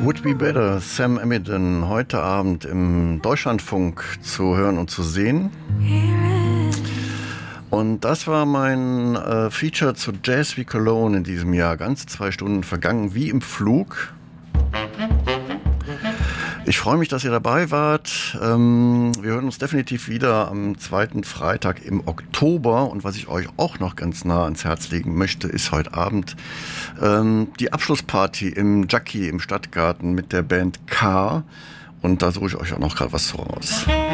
Would Be Better, Sam Amidon, heute Abend im Deutschlandfunk zu hören und zu sehen. Und das war mein Feature zu Jazz wie Cologne in diesem Jahr. Ganze 2 Stunden vergangen wie im Flug. Ich freue mich, dass ihr dabei wart. Wir hören uns definitiv wieder am 2. Freitag im Oktober. Und was ich euch auch noch ganz nah ans Herz legen möchte, ist heute Abend die Abschlussparty im Jackie im Stadtgarten mit der Band K. Und da suche ich euch auch noch gerade was raus.